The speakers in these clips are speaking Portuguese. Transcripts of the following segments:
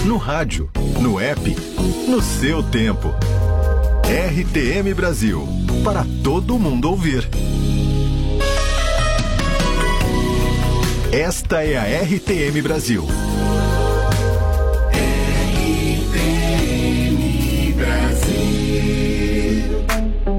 no rádio, no app, no seu tempo. RTM Brasil, para todo mundo ouvir. Esta é a RTM Brasil. RTM Brasil.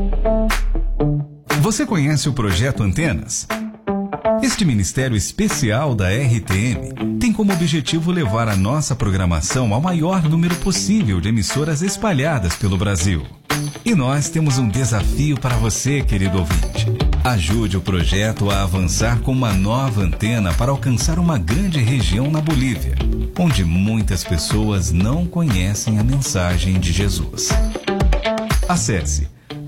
Você conhece o Projeto Antenas? Este ministério especial da RTM tem como objetivo levar a nossa programação ao maior número possível de emissoras espalhadas pelo Brasil. E nós temos um desafio para você, querido ouvinte. Ajude o projeto a avançar com uma nova antena para alcançar uma grande região na Bolívia, onde muitas pessoas não conhecem a mensagem de Jesus. Acesse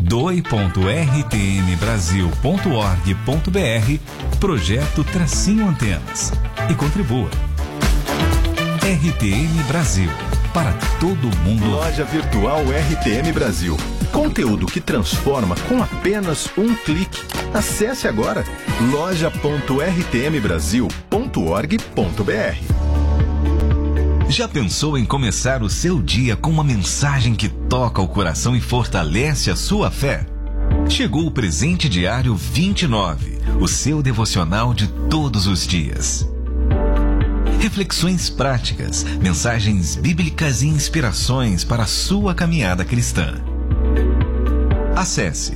doi.rtmbrasil.org.br Projeto-Antenas e contribua. RTM Brasil, para todo mundo. Loja Virtual RTM Brasil. Conteúdo que transforma com apenas um clique. Acesse agora loja.rtmbrasil.org.br. Já pensou em começar o seu dia com uma mensagem que toca o coração e fortalece a sua fé? Chegou o Presente Diário 29, o seu devocional de todos os dias. Reflexões práticas, mensagens bíblicas e inspirações para a sua caminhada cristã. Acesse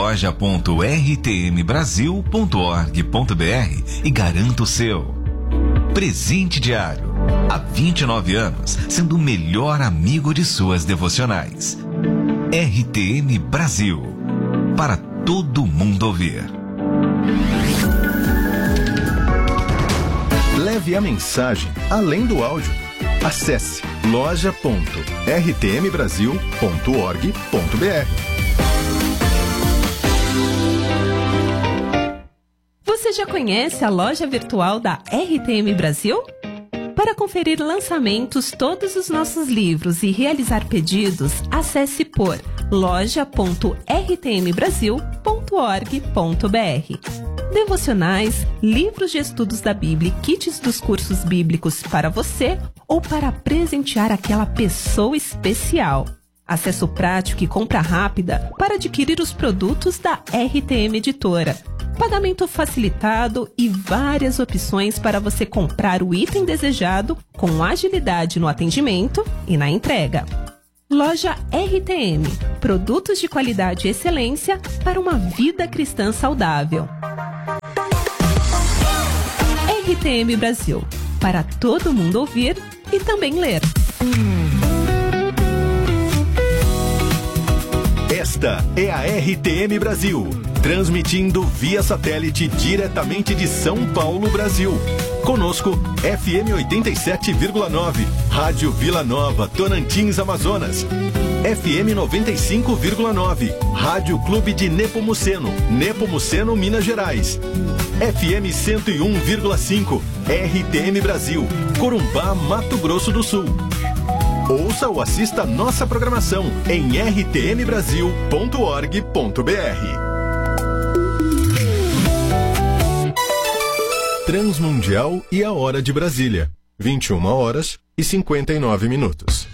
loja.rtmbrasil.org.br e garanta o seu. Presente Diário. Há 29 anos, sendo o melhor amigo de suas devocionais. RTM Brasil. Para todo mundo ouvir. Leve a mensagem além do áudio. Acesse loja.rtmbrasil.org.br. Você já conhece a loja virtual da RTM Brasil? Para conferir lançamentos, todos os nossos livros e realizar pedidos, acesse por loja.rtmbrasil.org.br. Devocionais, livros de estudos da Bíblia e kits dos cursos bíblicos para você ou para presentear aquela pessoa especial. Acesso prático e compra rápida para adquirir os produtos da RTM Editora. Pagamento facilitado e várias opções para você comprar o item desejado com agilidade no atendimento e na entrega. Loja RTM. Produtos de qualidade e excelência para uma vida cristã saudável. RTM Brasil. Para todo mundo ouvir e também ler. Esta é a RTM Brasil, transmitindo via satélite diretamente de São Paulo, Brasil. Conosco, FM 87,9, Rádio Vila Nova, Tocantins, Amazonas. FM 95,9, Rádio Clube de Nepomuceno, Nepomuceno, Minas Gerais. FM 101,5, RTM Brasil, Corumbá, Mato Grosso do Sul. Ouça ou assista nossa programação em rtmbrasil.org.br. Transmundial e a Hora de Brasília, 21h59.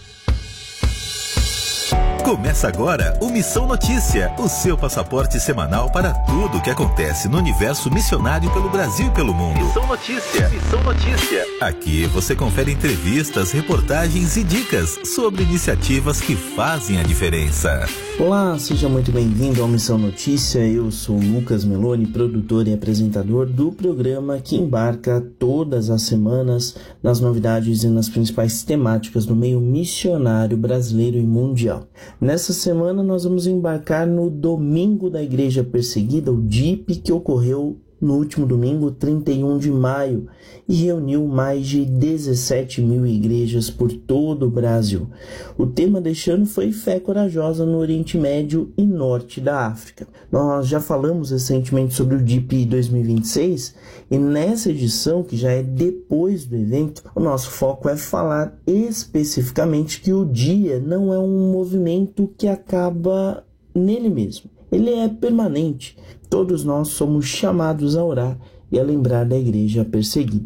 Começa agora o Missão Notícia, o seu passaporte semanal para tudo o que acontece no universo missionário pelo Brasil e pelo mundo. Missão Notícia, Missão Notícia. Aqui você confere entrevistas, reportagens e dicas sobre iniciativas que fazem a diferença. Olá, seja muito bem-vindo ao Missão Notícia. Eu sou Lucas Meloni, produtor e apresentador do programa que embarca todas as semanas nas novidades e nas principais temáticas do meio missionário brasileiro e mundial. Nessa semana nós vamos embarcar no Domingo da Igreja Perseguida, o DIP, que ocorreu no último domingo, 31 de maio, e reuniu mais de 17 mil igrejas por todo o Brasil. O tema deste ano foi Fé Corajosa no Oriente Médio e Norte da África. Nós já falamos recentemente sobre o DIP 2026 e nessa edição, que já é depois do evento, o nosso foco é falar especificamente que o dia não é um movimento que acaba nele mesmo. Ele é permanente. Todos nós somos chamados a orar e a lembrar da igreja perseguida.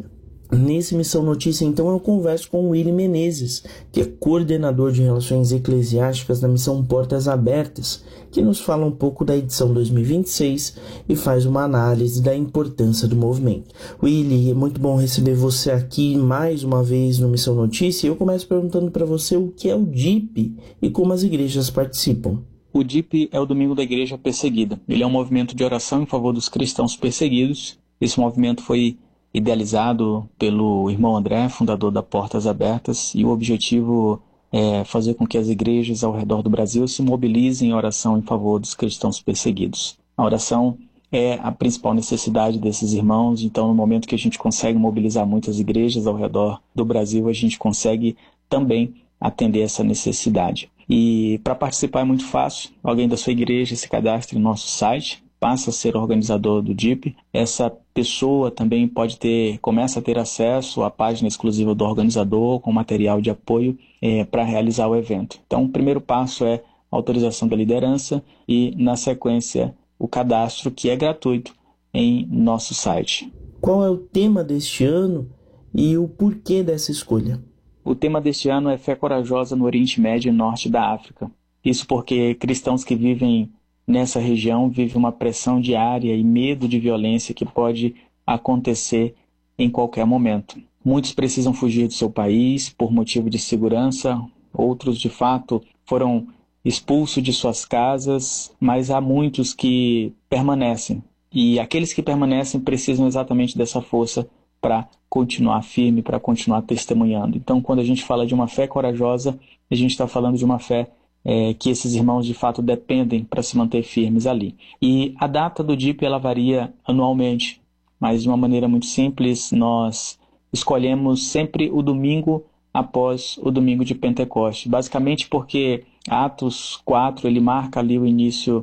Nesse Missão Notícia, então, eu converso com o Willy Menezes, que é coordenador de Relações Eclesiásticas da Missão Portas Abertas, que nos fala um pouco da edição 2026 e faz uma análise da importância do movimento. Willy, é muito bom receber você aqui mais uma vez no Missão Notícia, e eu começo perguntando para você o que é o DIP e como as igrejas participam. O DIP é o Domingo da Igreja Perseguida. Ele é um movimento de oração em favor dos cristãos perseguidos. Esse movimento foi idealizado pelo irmão André, fundador da Portas Abertas, e o objetivo é fazer com que as igrejas ao redor do Brasil se mobilizem em oração em favor dos cristãos perseguidos. A oração é a principal necessidade desses irmãos, então no momento que a gente consegue mobilizar muitas igrejas ao redor do Brasil, a gente consegue também atender essa necessidade. E para participar é muito fácil, alguém da sua igreja se cadastra no nosso site, passa a ser organizador do DIP. Essa pessoa também começa a ter acesso à página exclusiva do organizador com material de apoio para realizar o evento. Então, o primeiro passo é a autorização da liderança e, na sequência, o cadastro, que é gratuito em nosso site. Qual é o tema deste ano e o porquê dessa escolha? O tema deste ano é Fé Corajosa no Oriente Médio e Norte da África. Isso porque cristãos que vivem nessa região vivem uma pressão diária e medo de violência que pode acontecer em qualquer momento. Muitos precisam fugir do seu país por motivo de segurança, outros de fato foram expulsos de suas casas, mas há muitos que permanecem. E aqueles que permanecem precisam exatamente dessa força para continuar firme, para continuar testemunhando. Então, quando a gente fala de uma fé corajosa, a gente está falando de uma fé que esses irmãos de fato dependem para se manter firmes ali. E a data do DIP ela varia anualmente, mas de uma maneira muito simples, nós escolhemos sempre o domingo após o domingo de Pentecostes, basicamente porque Atos 4 ele marca ali o início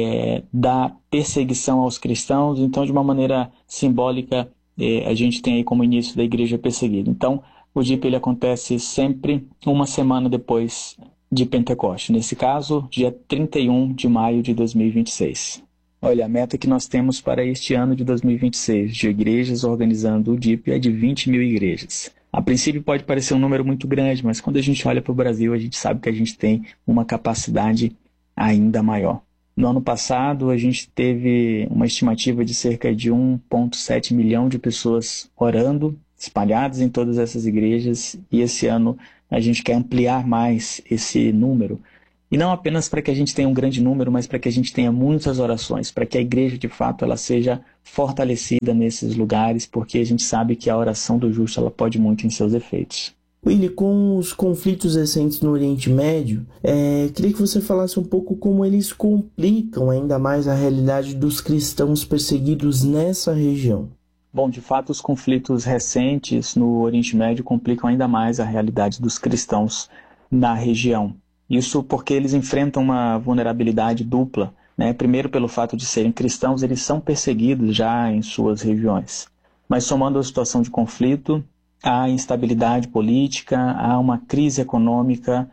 da perseguição aos cristãos, então de uma maneira simbólica a gente tem aí como início da igreja perseguida. Então o DIP ele acontece sempre uma semana depois de Pentecostes, nesse caso, dia 31 de maio de 2026. Olha, a meta que nós temos para este ano de 2026 de igrejas organizando o DIP é de 20 mil igrejas. A princípio pode parecer um número muito grande, mas quando a gente olha para o Brasil, a gente sabe que a gente tem uma capacidade ainda maior. No ano passado, a gente teve uma estimativa de cerca de 1,7 milhão de pessoas orando, espalhadas em todas essas igrejas, e esse ano a gente quer ampliar mais esse número. E não apenas para que a gente tenha um grande número, mas para que a gente tenha muitas orações, para que a igreja, de fato, ela seja fortalecida nesses lugares, porque a gente sabe que a oração do justo ela pode muito em seus efeitos. Willy, com os conflitos recentes no Oriente Médio, queria que você falasse um pouco como eles complicam ainda mais a realidade dos cristãos perseguidos nessa região. Bom, de fato, os conflitos recentes no Oriente Médio complicam ainda mais a realidade dos cristãos na região. Isso porque eles enfrentam uma vulnerabilidade dupla, né? Primeiro, pelo fato de serem cristãos, eles são perseguidos já em suas regiões. Mas somando a situação de conflito, há instabilidade política, há uma crise econômica,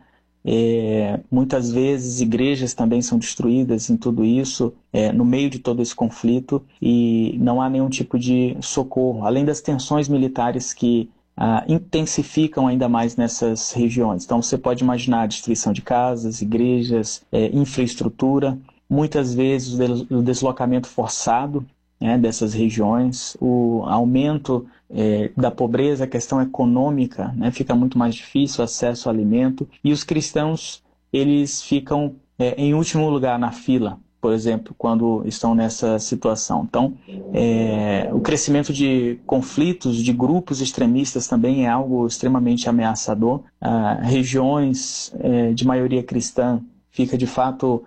muitas vezes igrejas também são destruídas em tudo isso, no meio de todo esse conflito, e não há nenhum tipo de socorro, além das tensões militares que intensificam ainda mais nessas regiões. Então você pode imaginar a destruição de casas, igrejas, infraestrutura, muitas vezes o deslocamento forçado dessas regiões, o aumento da pobreza, a questão econômica, fica muito mais difícil o acesso ao alimento, e os cristãos eles ficam em último lugar na fila, por exemplo, quando estão nessa situação. Então, o crescimento de conflitos, de grupos extremistas também é algo extremamente ameaçador. Regiões de maioria cristã fica de fato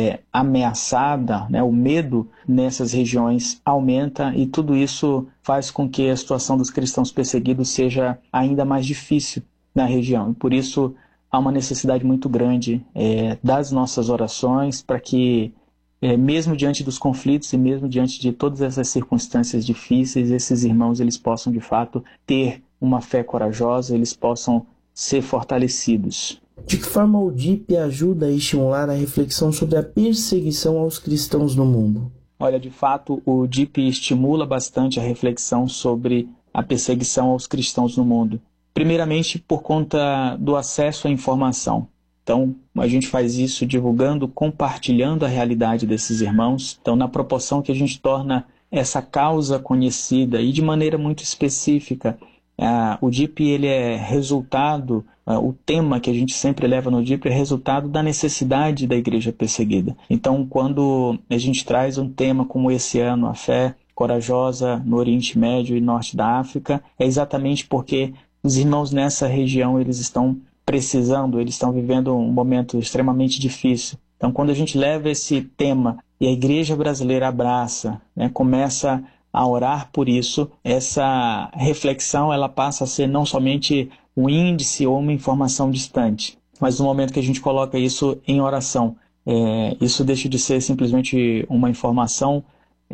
ameaçada, o medo nessas regiões aumenta, e tudo isso faz com que a situação dos cristãos perseguidos seja ainda mais difícil na região. E por isso há uma necessidade muito grande das nossas orações para que, mesmo diante dos conflitos e mesmo diante de todas essas circunstâncias difíceis, esses irmãos eles possam de fato ter uma fé corajosa, eles possam ser fortalecidos. De que forma o DIP ajuda a estimular a reflexão sobre a perseguição aos cristãos no mundo? Olha, de fato, o DIP estimula bastante a reflexão sobre a perseguição aos cristãos no mundo. Primeiramente, por conta do acesso à informação. Então, a gente faz isso divulgando, compartilhando a realidade desses irmãos. Então, na proporção que a gente torna essa causa conhecida e de maneira muito específica, o DIP ele é resultado, o tema que a gente sempre leva no DIP é resultado da necessidade da igreja perseguida. Então, quando a gente traz um tema como esse ano, a fé corajosa no Oriente Médio e Norte da África, é exatamente porque os irmãos nessa região eles estão precisando, eles estão vivendo um momento extremamente difícil. Então, quando a gente leva esse tema e a igreja brasileira abraça, começa a orar por isso, essa reflexão ela passa a ser não somente um índice ou uma informação distante, mas no momento que a gente coloca isso em oração, isso deixa de ser simplesmente uma informação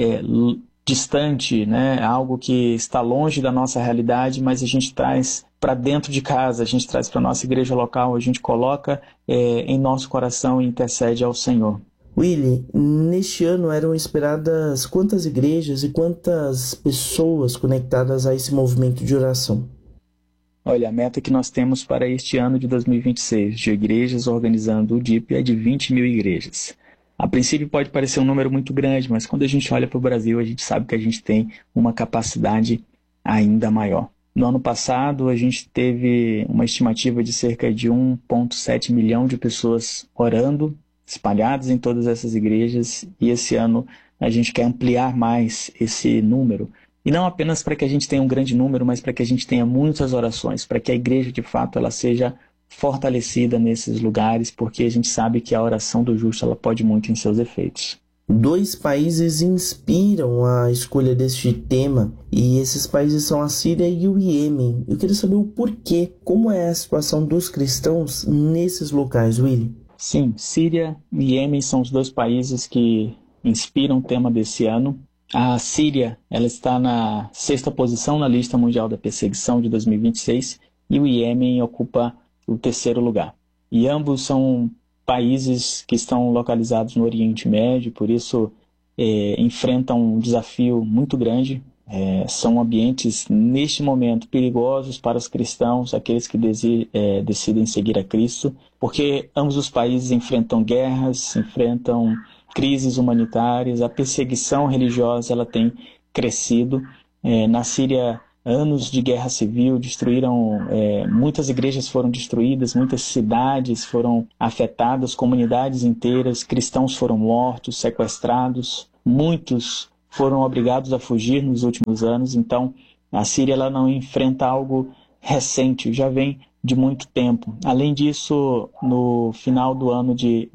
distante, algo que está longe da nossa realidade, mas a gente traz para dentro de casa, a gente traz para a nossa igreja local, a gente coloca em nosso coração e intercede ao Senhor. Willy, neste ano eram esperadas quantas igrejas e quantas pessoas conectadas a esse movimento de oração? Olha, a meta que nós temos para este ano de 2026 de igrejas organizando o DIP é de 20 mil igrejas. A princípio pode parecer um número muito grande, mas quando a gente olha para o Brasil, a gente sabe que a gente tem uma capacidade ainda maior. No ano passado, a gente teve uma estimativa de cerca de 1,7 milhão de pessoas orando, espalhadas em todas essas igrejas, e esse ano a gente quer ampliar mais esse número. E não apenas para que a gente tenha um grande número, mas para que a gente tenha muitas orações, para que a igreja, de fato, ela seja fortalecida nesses lugares, porque a gente sabe que a oração do justo ela pode muito em seus efeitos. 2 países inspiram a escolha deste tema, e esses países são a Síria e o Iêmen. Eu queria saber o porquê, como é a situação dos cristãos nesses locais, Willy? Sim, Síria e Iêmen são os 2 países que inspiram o tema desse ano. A Síria ela está na 6ª posição na lista mundial da perseguição de 2026 e o Iêmen ocupa o 3º lugar. E ambos são países que estão localizados no Oriente Médio, por isso enfrentam um desafio muito grande. São ambientes, neste momento, perigosos para os cristãos, aqueles que decidem seguir a Cristo, porque ambos os países enfrentam guerras, enfrentam crises humanitárias, a perseguição religiosa ela tem crescido. Na Síria, anos de guerra civil destruíram, muitas igrejas foram destruídas, muitas cidades foram afetadas, comunidades inteiras, cristãos foram mortos, sequestrados, muitos foram obrigados a fugir nos últimos anos. Então, a Síria ela não enfrenta algo recente, já vem de muito tempo. Além disso, no final do ano de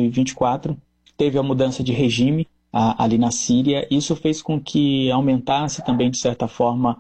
2024, teve a mudança de regime ali na Síria. Isso fez com que aumentasse também, de certa forma,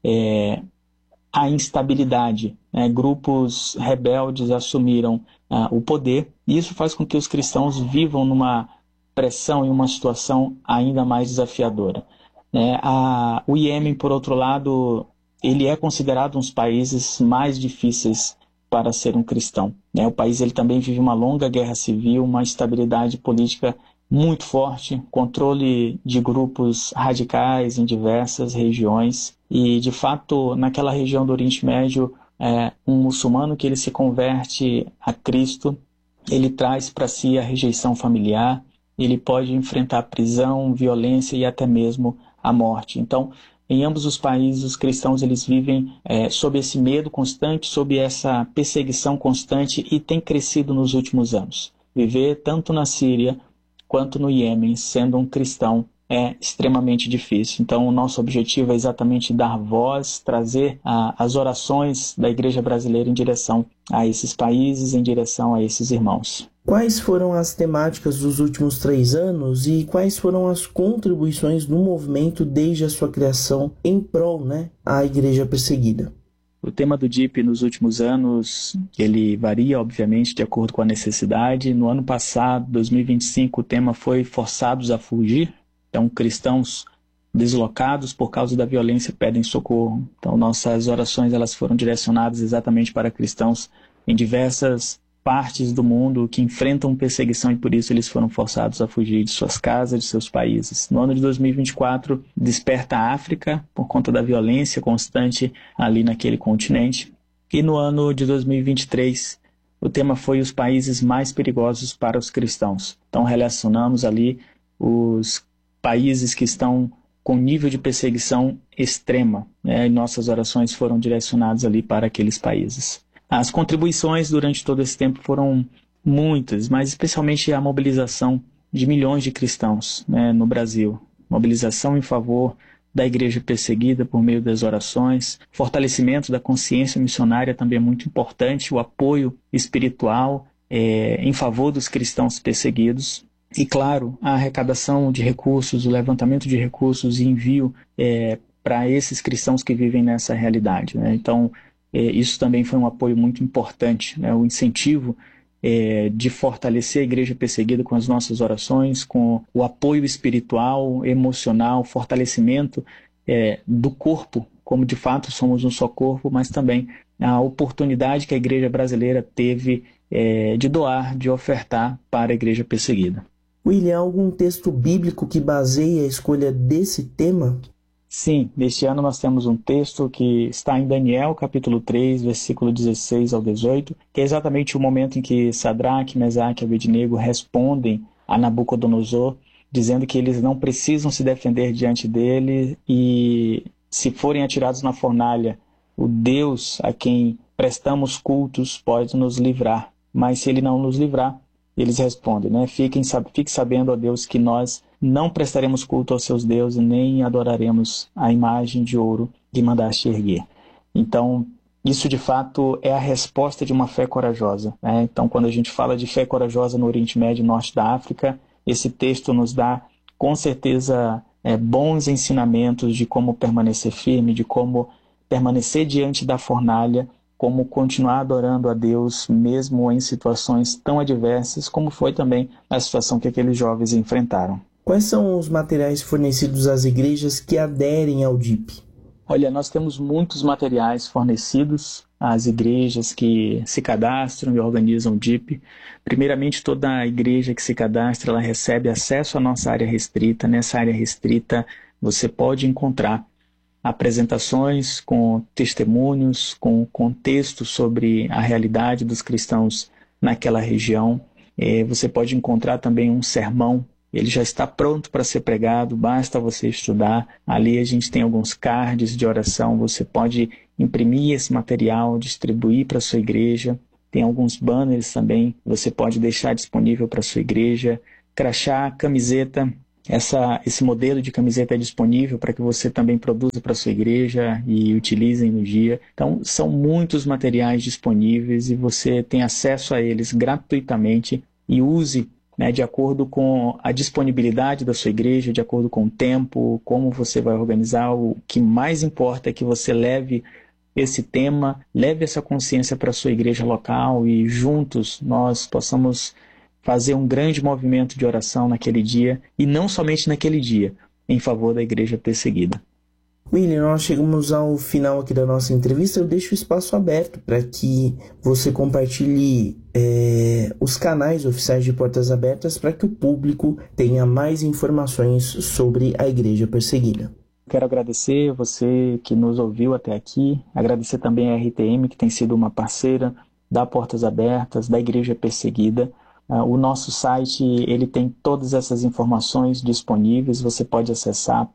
a instabilidade. Grupos rebeldes assumiram o poder, e isso faz com que os cristãos vivam numa pressão e uma situação ainda mais desafiadora. O Iêmen, por outro lado, ele é considerado um dos países mais difíceis para ser um cristão. O país ele também vive uma longa guerra civil, uma instabilidade política muito forte, controle de grupos radicais em diversas regiões. E, de fato, naquela região do Oriente Médio, um muçulmano que ele se converte a Cristo, ele traz para si a rejeição familiar, ele pode enfrentar prisão, violência e até mesmo a morte. Então, em ambos os países, os cristãos eles vivem sob esse medo constante, sob essa perseguição constante, e tem crescido nos últimos anos. Viver tanto na Síria quanto no Iêmen, sendo um cristão, é extremamente difícil. Então, o nosso objetivo é exatamente dar voz, trazer as orações da igreja brasileira em direção a esses países, em direção a esses irmãos. Quais foram as temáticas dos últimos 3 anos e quais foram as contribuições do movimento desde a sua criação em prol, à igreja perseguida? O tema do DIP nos últimos anos, ele varia, obviamente, de acordo com a necessidade. No ano passado, 2025, o tema foi Forçados a Fugir. Então, cristãos deslocados por causa da violência pedem socorro. Então, nossas orações elas foram direcionadas exatamente para cristãos em diversas partes do mundo que enfrentam perseguição e por isso eles foram forçados a fugir de suas casas, de seus países. No ano de 2024, desperta a África por conta da violência constante ali naquele continente. E no ano de 2023, o tema foi os países mais perigosos para os cristãos. Então relacionamos ali os países que estão com nível de perseguição extrema, né? E nossas orações foram direcionadas ali para aqueles países. As contribuições durante todo esse tempo foram muitas, mas especialmente a mobilização de milhões de cristãos, né, no Brasil. Mobilização em favor da igreja perseguida por meio das orações, fortalecimento da consciência missionária também é muito importante, o apoio espiritual em favor dos cristãos perseguidos. E, claro, a arrecadação de recursos, o levantamento de recursos e envio para esses cristãos que vivem nessa realidade, né? Então, isso também foi um apoio muito importante, né? O incentivo de fortalecer a igreja perseguida com as nossas orações, com o apoio espiritual, emocional, fortalecimento do corpo, como de fato somos um só corpo, mas também a oportunidade que a igreja brasileira teve de doar, de ofertar para a igreja perseguida. William, algum texto bíblico que baseie a escolha desse tema? Sim, neste ano nós temos um texto que está em Daniel, capítulo 3, versículo 16 ao 18, que é exatamente o momento em que Sadraque, Mesaque e Abednego respondem a Nabucodonosor, dizendo que eles não precisam se defender diante dele e, se forem atirados na fornalha, o Deus a quem prestamos cultos pode nos livrar. Mas se ele não nos livrar, eles respondem, né? Fique sabendo, ó Deus, que nós não prestaremos culto aos seus deuses, nem adoraremos a imagem de ouro que mandaste erguer. Então, isso de fato é a resposta de uma fé corajosa, né? Então, quando a gente fala de fé corajosa no Oriente Médio e Norte da África, esse texto nos dá, com certeza, bons ensinamentos de como permanecer firme, de como permanecer diante da fornalha, como continuar adorando a Deus mesmo em situações tão adversas, como foi também a situação que aqueles jovens enfrentaram. Quais são os materiais fornecidos às igrejas que aderem ao DIP? Olha, nós temos muitos materiais fornecidos às igrejas que se cadastram e organizam o DIP. Primeiramente, toda a igreja que se cadastra, ela recebe acesso à nossa área restrita. Nessa área restrita, você pode encontrar apresentações com testemunhos, com contexto sobre a realidade dos cristãos naquela região. Você pode encontrar também um sermão, ele já está pronto para ser pregado, basta você estudar. Ali a gente tem alguns cards de oração, você pode imprimir esse material, distribuir para a sua igreja. Tem alguns banners também, você pode deixar disponível para a sua igreja. Crachá, camiseta. Esse modelo de camiseta é disponível para que você também produza para a sua igreja e utilize no dia. Então, são muitos materiais disponíveis e você tem acesso a eles gratuitamente e use, né, de acordo com a disponibilidade da sua igreja, de acordo com o tempo, como você vai organizar. O que mais importa é que você leve esse tema, leve essa consciência para a sua igreja local e juntos nós possamos fazer um grande movimento de oração naquele dia, e não somente naquele dia, em favor da igreja perseguida. William, nós chegamos ao final aqui da nossa entrevista. Eu deixo o espaço aberto para que você compartilhe os canais oficiais de Portas Abertas para que o público tenha mais informações sobre a igreja perseguida. Quero agradecer você que nos ouviu até aqui, agradecer também a RTM, que tem sido uma parceira da Portas Abertas, da igreja perseguida. O nosso site ele tem todas essas informações disponíveis, você pode acessar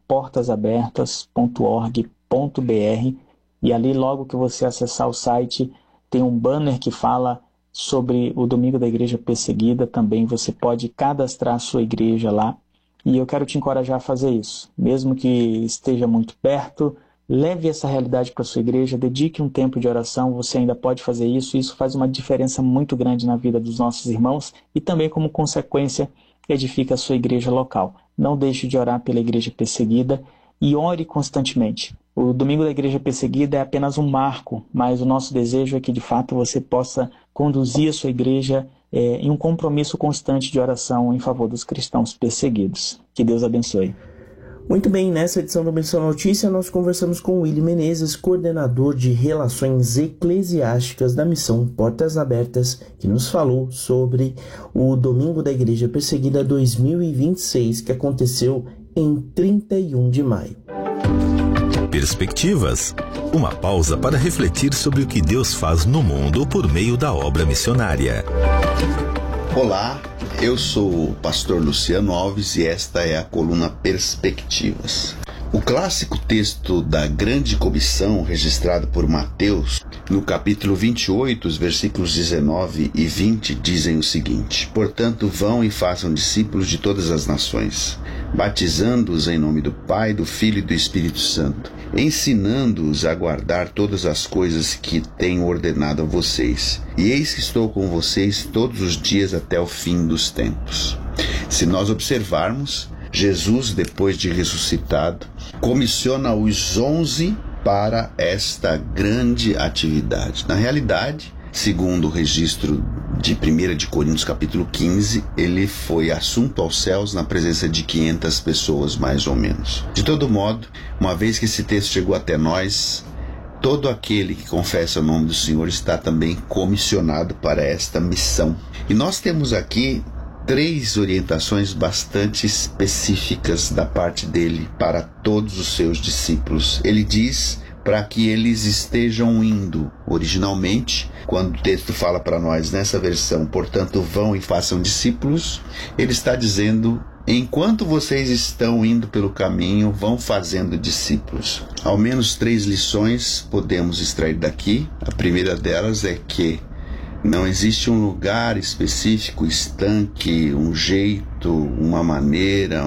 portasabertas.org.br e ali logo que você acessar o site tem um banner que fala sobre o Domingo da Igreja Perseguida, também você pode cadastrar a sua igreja lá e eu quero te encorajar a fazer isso, mesmo que esteja muito perto. Leve essa realidade para a sua igreja, dedique um tempo de oração, você ainda pode fazer isso. Isso faz uma diferença muito grande na vida dos nossos irmãos e também, como consequência, edifica a sua igreja local. Não deixe de orar pela igreja perseguida e ore constantemente. O Domingo da Igreja Perseguida é apenas um marco, mas o nosso desejo é que, de fato, você possa conduzir a sua igreja em um compromisso constante de oração em favor dos cristãos perseguidos. Que Deus abençoe. Muito bem, nessa edição do Missão Notícia nós conversamos com Willy Menezes, coordenador de Relações Eclesiásticas da Missão Portas Abertas, que nos falou sobre o Domingo da Igreja Perseguida 2026, que aconteceu em 31 de maio. Perspectivas. Uma pausa para refletir sobre o que Deus faz no mundo por meio da obra missionária. Olá, eu sou o pastor Luciano Alves e esta é a coluna Perspectivas. O clássico texto da Grande Comissão, registrado por Mateus, no capítulo 28, os versículos 19 e 20, dizem o seguinte: Portanto, vão e façam discípulos de todas as nações, batizando-os em nome do Pai, do Filho e do Espírito Santo, ensinando-os a guardar todas as coisas que tenho ordenado a vocês. E eis que estou com vocês todos os dias até o fim dos tempos. Se nós observarmos, Jesus, depois de ressuscitado, comissiona os 11 para esta grande atividade. Na realidade, segundo o registro de 1 de Coríntios capítulo 15, ele foi assunto aos céus na presença de 500 pessoas, mais ou menos. De todo modo, uma vez que esse texto chegou até nós, todo aquele que confessa o nome do Senhor está também comissionado para esta missão. E nós temos aqui 3 orientações bastante específicas da parte dele para todos os seus discípulos. Ele diz para que eles estejam indo. Originalmente, quando o texto fala para nós nessa versão, portanto, vão e façam discípulos, ele está dizendo: enquanto vocês estão indo pelo caminho, vão fazendo discípulos. Ao menos 3 lições podemos extrair daqui. A primeira delas é que não existe um lugar específico, estanque, um jeito, uma maneira,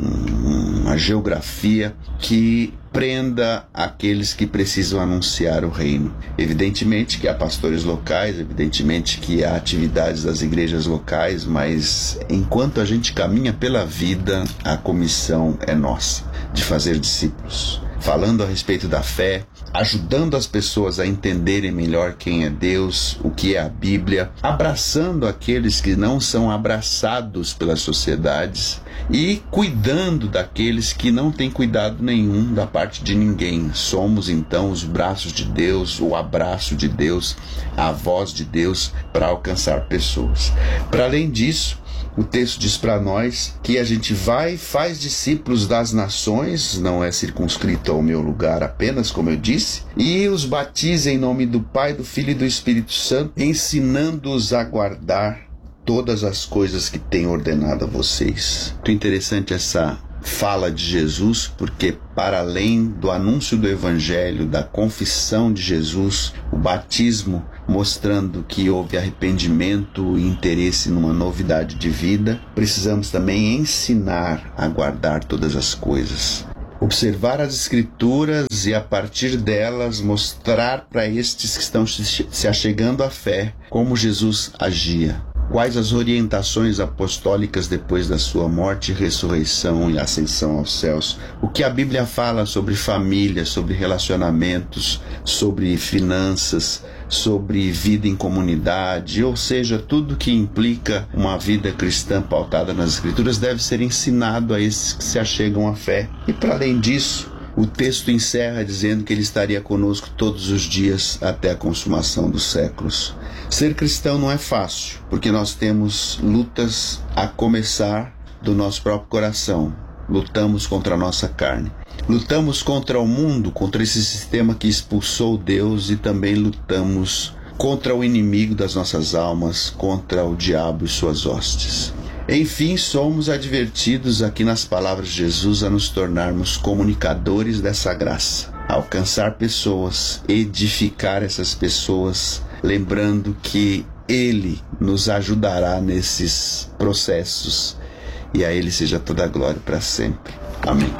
uma geografia que prenda aqueles que precisam anunciar o reino. Evidentemente que há pastores locais, evidentemente que há atividades das igrejas locais, mas enquanto a gente caminha pela vida, a comissão é nossa, de fazer discípulos. Falando a respeito da fé, ajudando as pessoas a entenderem melhor quem é Deus, o que é a Bíblia, abraçando aqueles que não são abraçados pelas sociedades e cuidando daqueles que não têm cuidado nenhum da parte de ninguém. Somos então os braços de Deus, o abraço de Deus, a voz de Deus para alcançar pessoas. Para além disso, o texto diz para nós que a gente vai e faz discípulos das nações, não é circunscrito ao meu lugar apenas, como eu disse, e os batiza em nome do Pai, do Filho e do Espírito Santo, ensinando-os a guardar todas as coisas que tenho ordenado a vocês. Muito interessante essa fala de Jesus, porque para além do anúncio do Evangelho, da confissão de Jesus, o batismo mostrando que houve arrependimento e interesse numa novidade de vida, precisamos também ensinar a guardar todas as coisas. Observar as Escrituras e a partir delas mostrar para estes que estão se achegando à fé como Jesus agia. Quais as orientações apostólicas depois da sua morte, ressurreição e ascensão aos céus? O que a Bíblia fala sobre família, sobre relacionamentos, sobre finanças, sobre vida em comunidade, ou seja, tudo que implica uma vida cristã pautada nas Escrituras deve ser ensinado a esses que se achegam à fé. E para além disso, o texto encerra dizendo que ele estaria conosco todos os dias até a consumação dos séculos. Ser cristão não é fácil, porque nós temos lutas a começar do nosso próprio coração. Lutamos contra a nossa carne. Lutamos contra o mundo, contra esse sistema que expulsou Deus, e também lutamos contra o inimigo das nossas almas, contra o diabo e suas hostes. Enfim, somos advertidos aqui nas palavras de Jesus a nos tornarmos comunicadores dessa graça, a alcançar pessoas, edificar essas pessoas, lembrando que Ele nos ajudará nesses processos, e a Ele seja toda a glória para sempre. Amém.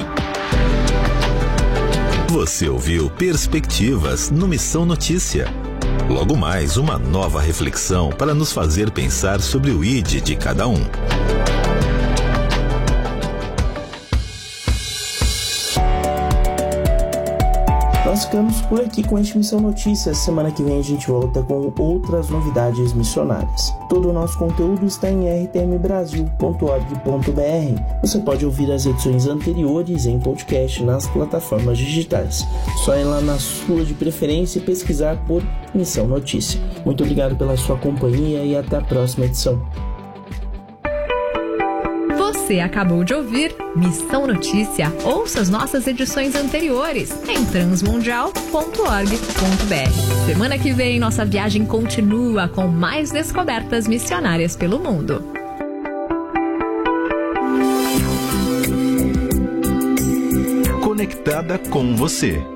Você ouviu Perspectivas no Missão Notícia. Logo mais, uma nova reflexão para nos fazer pensar sobre o ID de cada um. Nós nós ficamos por aqui com este Missão Notícias. Semana que vem a gente volta com outras novidades missionárias. Todo o nosso conteúdo está em rtmbrasil.org.br. Você pode ouvir as edições anteriores em podcast nas plataformas digitais. Só ir lá na sua de preferência e pesquisar por Missão Notícia. Muito obrigado pela sua companhia e até a próxima edição. Você acabou de ouvir Missão Notícia. Ouça as nossas edições anteriores em transmundial.org.br. Semana que vem, nossa viagem continua com mais descobertas missionárias pelo mundo. Conectada com você.